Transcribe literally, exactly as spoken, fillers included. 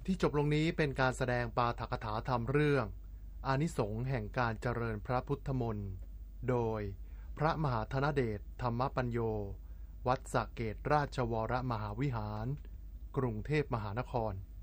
ที่จบลงนี้เป็นการแสดงปาฐกถาธรรมเรื่องอานิสงส์แห่งการเจริญพระพุทธมนต์โดยพระมหาธนเดชธรรมปัญโยวัดสระเกตราชวรมหาวิหารกรุงเทพมหานคร